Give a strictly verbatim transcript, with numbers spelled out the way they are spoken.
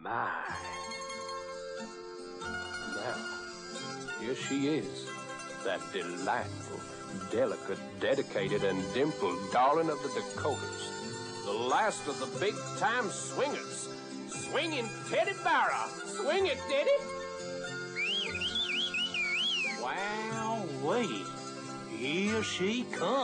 my. Now, here she is, that delightful, delicate, dedicated, and dimpled darling of the Dakotas. The last of the big-time swingers. Swinging Teddy Barra. Swing it, Teddy. Wow, wait. Here she comes.